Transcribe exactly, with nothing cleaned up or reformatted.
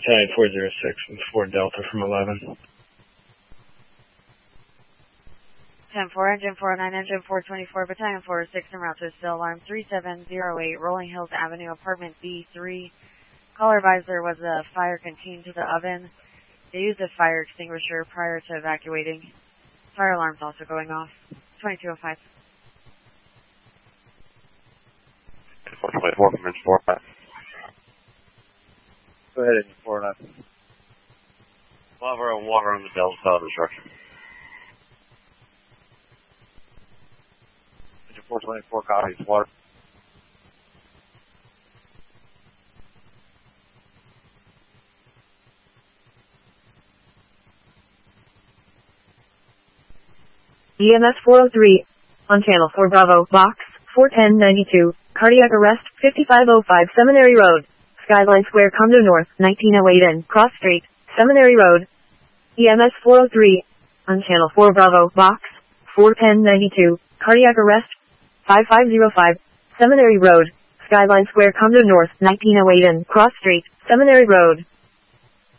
Battalion four zero six with four Delta from eleven. ten four, engine four oh nine, engine four twenty-four, Battalion four oh six, en route to still alarm three seven zero eight, Rolling Hills Avenue, apartment B three. Caller advised there was a fire contained to the oven. They used a fire extinguisher prior to evacuating. Fire alarm's also going off. twenty-two oh five. four twenty-four from engine four oh nine. Go ahead, engine four oh nine. Lava and water on the Delta side of the structure. Engine four twenty-four copies, water. E M S four oh three, on channel four Bravo, box, four ten ninety-two, cardiac arrest, fifty-five oh five Seminary Road, Skyline Square, Condo North, nineteen oh eight N, Cross Street, Seminary Road. E M S four oh three, on channel four Bravo, box, four ten ninety-two, cardiac arrest, five five oh five, Seminary Road, Skyline Square, Condo North, nineteen oh eight N, Cross Street, Seminary Road.